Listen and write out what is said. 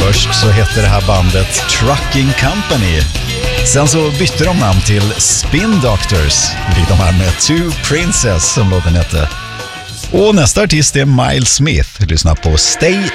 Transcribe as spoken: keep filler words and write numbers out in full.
Först så hette det här bandet Trucking Company. Sen så bytte de namn till Spin Doctors. Vi fick de här med Two Princess som låten hette. Och nästa artist är Miles Smith. Lyssna på Stay